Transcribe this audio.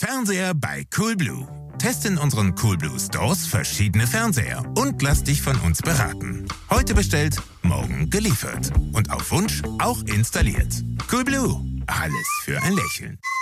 Fernseher bei Coolblue. Teste in unseren Coolblue Stores verschiedene Fernseher und lass dich von uns beraten. Heute bestellt, morgen geliefert. Und auf Wunsch auch installiert. Coolblue. Alles für ein Lächeln.